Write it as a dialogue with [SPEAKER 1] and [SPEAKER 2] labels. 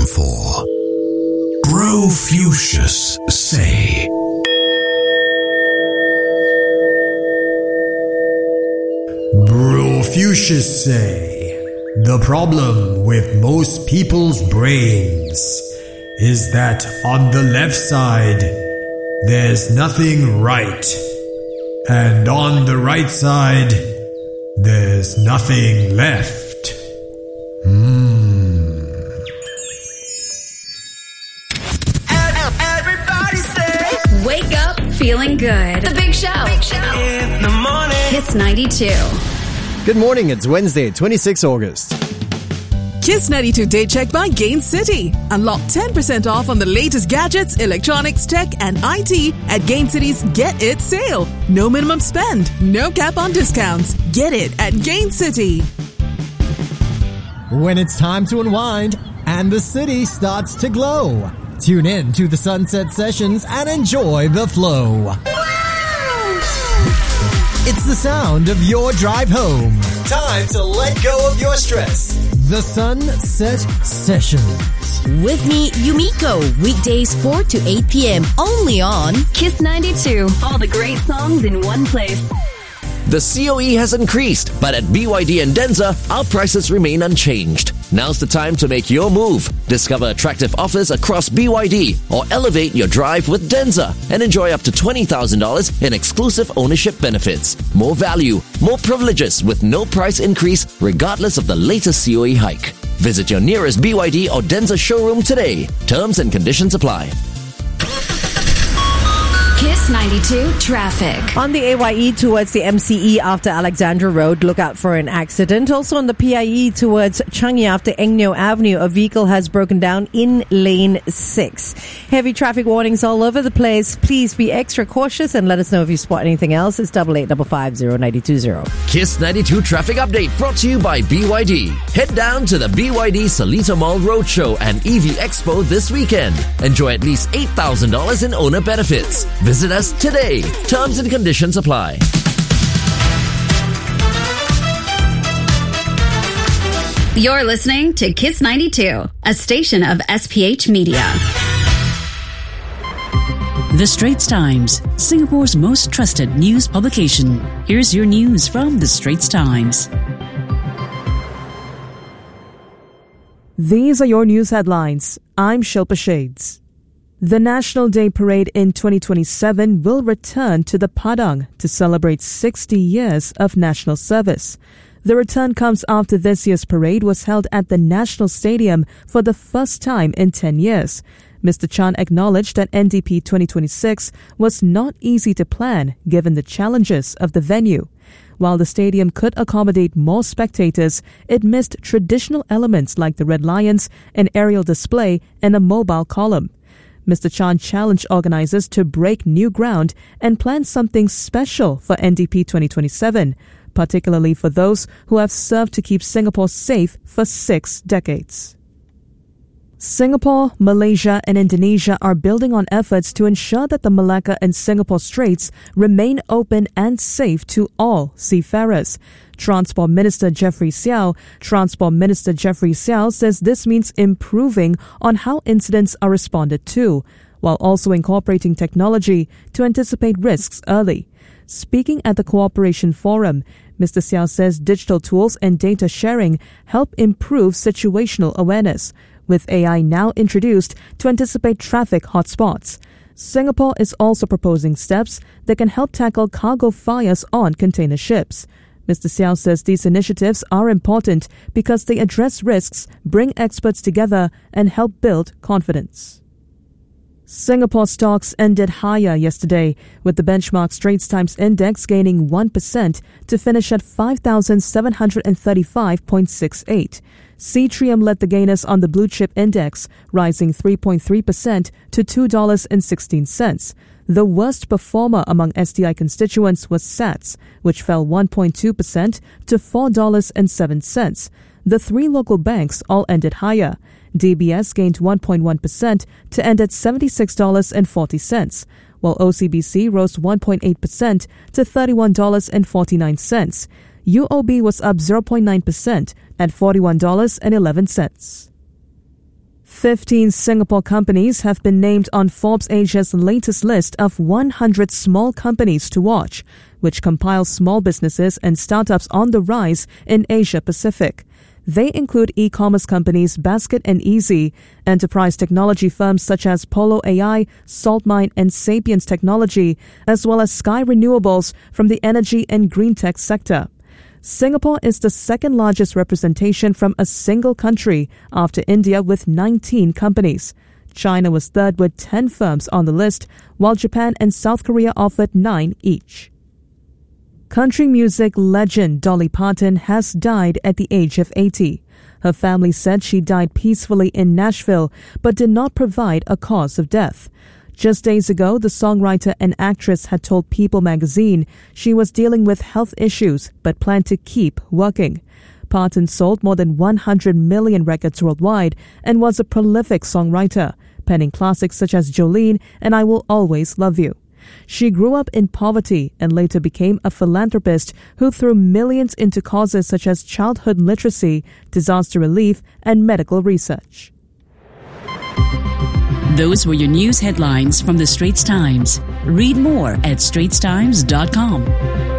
[SPEAKER 1] for. Brofucius say.
[SPEAKER 2] Brofucius say, the problem with most people's brains is that on the left side, there's nothing right. And on the right side, there's nothing left.
[SPEAKER 3] Everybody say, wake up feeling good. The Big Show. In the morning. Kiss 92.
[SPEAKER 4] Good morning, it's Wednesday, 26 August.
[SPEAKER 5] Kiss 92 Day Check by Gain City. Unlock 10% off on the latest gadgets, electronics, tech, and IT at Gain City's Get It sale. No minimum spend, no cap on discounts. Get it at Gain City.
[SPEAKER 6] When it's time to unwind and the city starts to glow, tune in to the Sunset Sessions and enjoy the flow. It's the sound of your drive home. Time to let go of your stress. The Sunset Sessions.
[SPEAKER 7] With me, Yumiko. Weekdays 4 to 8 p.m. Only on
[SPEAKER 3] Kiss 92. All the great songs in one place.
[SPEAKER 8] The COE has increased, but at BYD and Denza, our prices remain unchanged. Now's the time to make your move. Discover attractive offers across BYD or elevate your drive with Denza and enjoy up to $20,000 in exclusive ownership benefits. More value, more privileges with no price increase regardless of the latest COE hike. Visit your nearest BYD or Denza showroom today. Terms and conditions apply.
[SPEAKER 3] Kiss 92 traffic.
[SPEAKER 9] On the AYE towards the MCE after Alexandra Road, look out for an accident. Also on the PIE towards Changi after Engno Avenue, a vehicle has broken down in lane 6. Heavy traffic warnings all over the place. Please be extra cautious and let us know if you spot anything else. It's 88550920.
[SPEAKER 8] Kiss 92 traffic update brought to you by BYD. Head down to the BYD Seletar Mall Roadshow and EV Expo this weekend. Enjoy at least $8,000 in owner benefits. Visit us today. Terms and conditions apply.
[SPEAKER 3] You're listening to Kiss 92, a station of SPH Media.
[SPEAKER 10] The Straits Times, Singapore's most trusted news publication. Here's your news from The Straits Times.
[SPEAKER 11] These are your news headlines. I'm Shilpa Shades. The National Day Parade in 2027 will return to the Padang to celebrate 60 years of national service. The return comes after this year's parade was held at the National Stadium for the first time in 10 years. Mr. Chan acknowledged that NDP 2026 was not easy to plan given the challenges of the venue. While the stadium could accommodate more spectators, it missed traditional elements like the Red Lions, an aerial display, and a mobile column. Mr. Chan challenged organizers to break new ground and plan something special for NDP 2027, particularly for those who have served to keep Singapore safe for 6 decades. Singapore, Malaysia and Indonesia are building on efforts to ensure that the Malacca and Singapore Straits remain open and safe to all seafarers. Transport Minister Jeffrey Seow says this means improving on how incidents are responded to, while also incorporating technology to anticipate risks early. Speaking at the Cooperation Forum, Mr. Seow says digital tools and data sharing help improve situational awareness, with AI now introduced to anticipate traffic hotspots. Singapore is also proposing steps that can help tackle cargo fires on container ships. Mr. Seow says these initiatives are important because they address risks, bring experts together, and help build confidence. Singapore stocks ended higher yesterday, with the benchmark Straits Times Index gaining 1% to finish at 5,735.68. Seatrium led the gainers on the blue chip index, rising 3.3% to $2.16. The worst performer among STI constituents was SATS, which fell 1.2% to $4.07. The 3 local banks all ended higher. DBS gained 1.1% to end at $76.40, while OCBC rose 1.8% to $31.49. UOB was up 0.9% at $41.11. 15 Singapore companies have been named on Forbes Asia's latest list of 100 small companies to watch, which compiles small businesses and startups on the rise in Asia Pacific. They include e-commerce companies Basket and Easy, enterprise technology firms such as Polo AI, Saltmine and Sapiens Technology, as well as Sky Renewables from the energy and green tech sector. Singapore is the second largest representation from a single country after India with 19 companies. China was third with 10 firms on the list, while Japan and South Korea offered 9 each. Country music legend Dolly Parton has died at the age of 80. Her family said she died peacefully in Nashville, but did not provide a cause of death. Just days ago, the songwriter and actress had told People magazine she was dealing with health issues but planned to keep working. Parton sold more than 100 million records worldwide and was a prolific songwriter, penning classics such as Jolene and I Will Always Love You. She grew up in poverty and later became a philanthropist who threw millions into causes such as childhood literacy, disaster relief, and medical research.
[SPEAKER 10] Those were your news headlines from the Straits Times. Read more at straitstimes.com.